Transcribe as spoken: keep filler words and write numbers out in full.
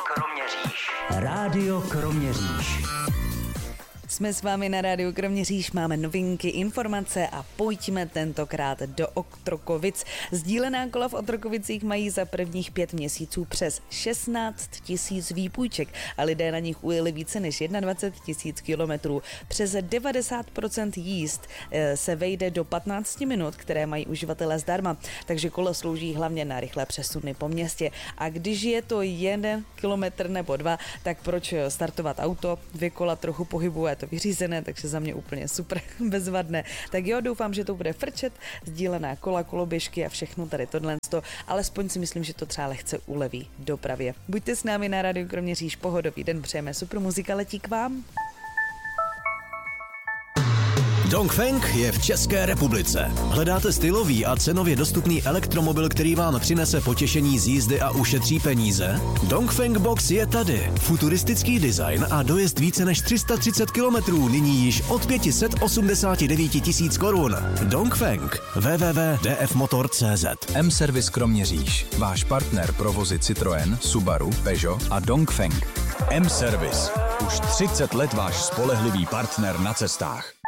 Kroměříž. Rádio Kroměříž. Jsme s vámi na rádiu Kroměříž, máme novinky, informace a pojďme tentokrát do Otrokovic. Sdílená kola v Otrokovicích mají za prvních pět měsíců přes šestnáct tisíc výpůjček a lidé na nich ujeli více než dvacet jedna tisíc kilometrů. Přes devadesát procent jízd se vejde do patnáct minut, které mají uživatelé zdarma, takže kolo slouží hlavně na rychlé přesuny po městě. A když je to jeden kilometr nebo dva, tak proč startovat auto, dvě kola, trochu pohybu, je to vyřízené, takže za mě úplně super, bezvadné. Tak jo, doufám, že to bude frčet, sdílená kola, koloběžky a všechno tady tohle. Alespoň si myslím, že to třeba lehce uleví dopravě. Buďte s námi na rádiu Kroměříž, pohodový den přejeme, super muzika letí k vám. Dongfeng je v České republice. Hledáte stylový a cenově dostupný elektromobil, který vám přinese potěšení z jízdy a ušetří peníze? Dongfeng Box je tady. Futuristický design a dojezd více než tři sta třicet kilometrů, nyní již od pět set osmdesát devět tisíc korun. Dongfeng. w w w tečka d f motor tečka c z. M-Service Kroměříž. Váš partner pro vozy Citroën, Subaru, Peugeot a Dongfeng. M-Service. Už třicet let váš spolehlivý partner na cestách.